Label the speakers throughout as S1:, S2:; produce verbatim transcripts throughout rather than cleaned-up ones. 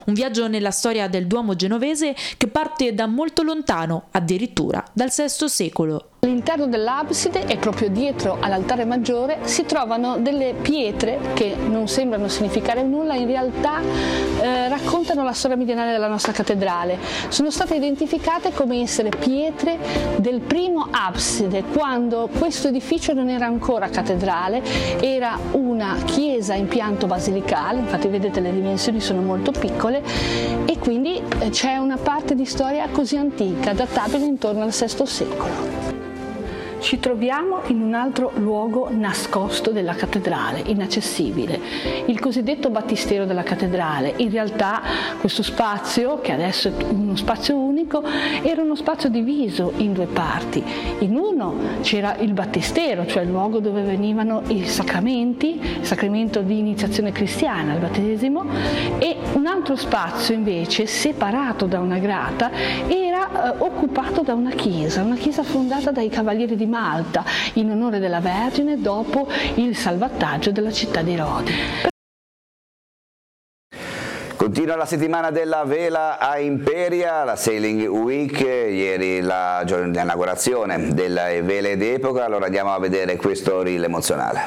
S1: Un viaggio nella storia del Duomo genovese che parte da molto lontano, addirittura dal sesto secolo.
S2: All'interno dell'abside e proprio dietro all'altare maggiore si trovano delle pietre che non sembrano significare nulla, in realtà eh, raccontano la storia millenaria della nostra cattedrale. Sono state identificate come essere pietre del primo abside, quando questo edificio non era ancora cattedrale, era una chiesa in pianto basilicale, infatti vedete le dimensioni sono molto piccole e quindi c'è una parte di storia così antica, databile intorno al sesto secolo. Ci troviamo in un altro luogo nascosto della cattedrale, inaccessibile, il cosiddetto battistero della cattedrale. In realtà questo spazio, che adesso è uno spazio unico, era uno spazio diviso in due parti. In uno c'era il battistero, cioè il luogo dove venivano i sacramenti, il sacramento di iniziazione cristiana, il battesimo, e un altro spazio invece, separato da una grata, era eh, occupato da una chiesa, una chiesa fondata dai cavalieri di Malta in onore della Vergine dopo il salvataggio della città di Rodi.
S3: Continua la settimana della vela a Imperia, la Sailing Week, ieri la giornata di inaugurazione delle vele d'epoca, allora andiamo a vedere questo reel emozionale.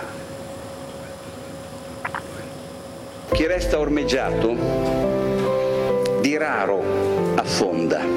S4: Chi resta ormeggiato di raro affonda,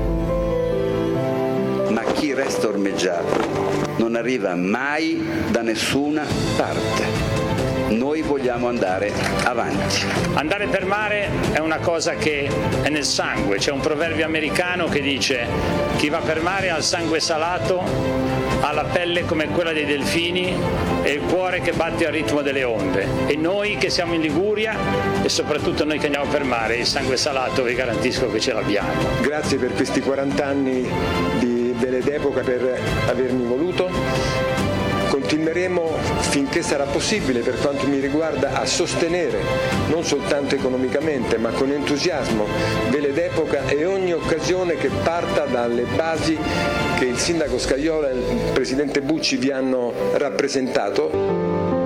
S4: ma chi resta ormeggiato non arriva mai da nessuna parte. Noi vogliamo andare avanti.
S5: Andare per mare è una cosa che è nel sangue. C'è un proverbio americano che dice: chi va per mare ha il sangue salato, ha la pelle come quella dei delfini e il cuore che batte al ritmo delle onde. E noi che siamo in Liguria, e soprattutto noi che andiamo per mare, il sangue salato vi garantisco che ce l'abbiamo.
S6: Grazie per questi quaranta anni di vele d'epoca, per avermi voluto. Continueremo finché sarà possibile, per quanto mi riguarda, a sostenere, non soltanto economicamente, ma con entusiasmo, vele d'epoca e ogni occasione che parta dalle basi che il sindaco Scajola e il presidente Bucci vi hanno rappresentato.